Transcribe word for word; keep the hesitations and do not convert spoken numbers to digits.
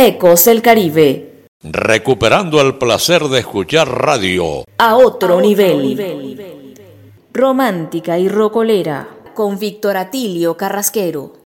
Ecos del Caribe. Recuperando el placer de escuchar radio. A otro, a otro nivel. nivel. Romántica y rocolera. Con Víctor Atilio Carrasquero.